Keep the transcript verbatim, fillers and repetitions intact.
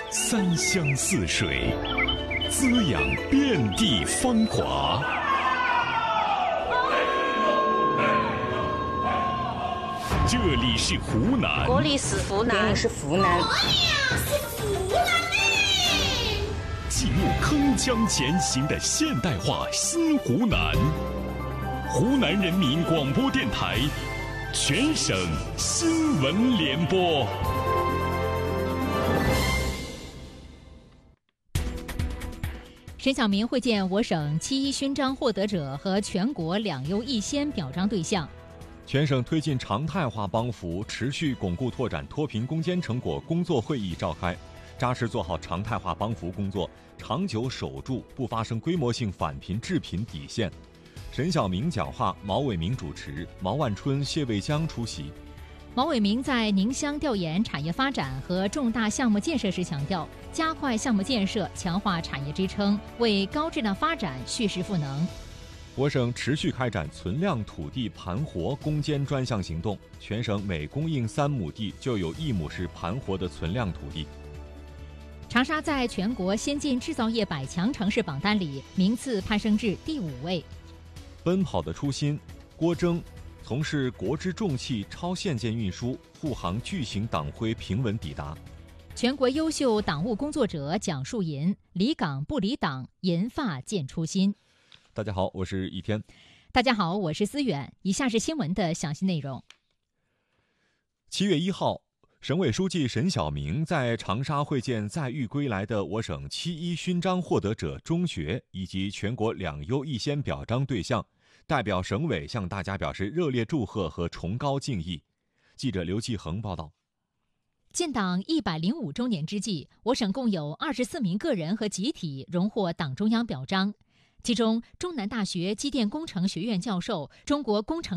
三湘四水，滋养遍地芳华。这里是湖南， 这里是湖南， 这里是湖南， 哎呀，是湖南嘞！ 记录铿锵前行的现代化新湖南，湖南人民广播电台全省新闻联播。 沈晓明会见我省七一勋章获得者和全国两优一先表彰对象。 全省推进常态化帮扶，持续巩固拓展脱贫攻坚成果工作会议召开，扎实做好常态化帮扶工作，长久守住不发生规模性返贫致贫底线。沈晓明讲话，毛伟明主持，毛万春、谢卫江出席。 毛伟明在宁乡调研产业发展和重大项目建设时强调，加快项目建设，强化产业支撑，为高质量发展蓄势赋能。 我省持续开展存量土地盘活攻坚专项行动，全省每供应三亩地就有一亩是盘活的存量土地。 长沙在全国先进制造业百强城市榜单里名次攀升至第五位。 奔跑的初心，郭征从事国之重器超线件运输，护航巨型党徽平稳抵达。 全国优秀党务工作者蒋树银，离岗不离党，银发见初心。 大家好，我是一天。 大家好，我是思远。以下是新闻的详细内容。 七月一号，省委书记沈晓明在长沙会见载誉归来的我省七一勋章获得者中学以及全国两优一先表彰对象，代表省委向大家表示热烈祝贺和崇高敬意。记者刘继恒报道。 建党一百零五周年之际，我省共有二十四名个人和集体荣获党中央表彰。其中，中南大学机电工程学院教授、中国工程